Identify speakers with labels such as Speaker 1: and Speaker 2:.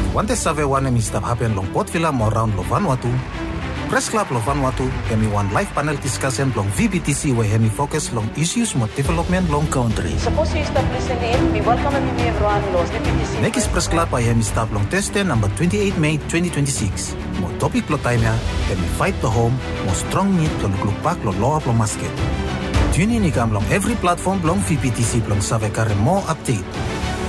Speaker 1: wante save wane mi stap happen long Port Vila mo round lo Vanuatu. Press Club lo Vanuatu hemi one live panel discussion long VBTC where hemi focus long issues mo development long country.
Speaker 2: Suppose you stop listening, we welcome everyone lo VBTC.
Speaker 1: Nekis Press Club ay hemi stap long teste number 28 May 2026. Mo topic lo time hemi fight the home, mo strong need lo lukpak lo loa lo masket. Tune in ikam long every platform long VBTC long save kare mo update.